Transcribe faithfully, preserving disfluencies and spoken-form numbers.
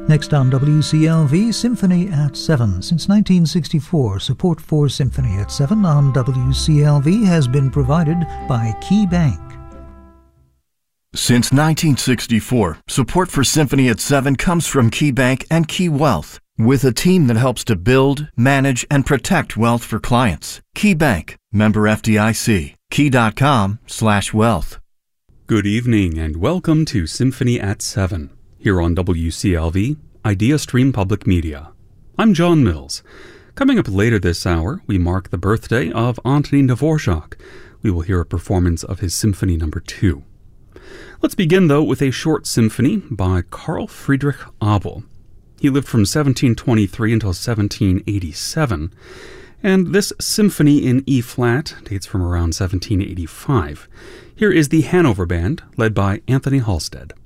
Next on W C L V, Symphony at seven. Since nineteen sixty-four, support for Symphony at seven on W C L V has been provided by Key Bank. Since nineteen sixty-four, support for Symphony at seven comes from Key Bank and Key Wealth, with a team that helps to build, manage, and protect wealth for clients. Key Bank, member F D I C, key.com slash wealth. Good evening and welcome to Symphony at seven, here on W C L V, Idea Stream Public Media. I'm John Mills. Coming up later this hour, we mark the birthday of Antonin Dvorak. We will hear a performance of his Symphony Number two. Let's begin, though, with a short symphony by Carl Friedrich Abel. He lived from seventeen twenty-three until seventeen eighty-seven, and this symphony in E-flat dates from around seventeen eighty-five. Here is the Hanover Band, led by Anthony Halstead.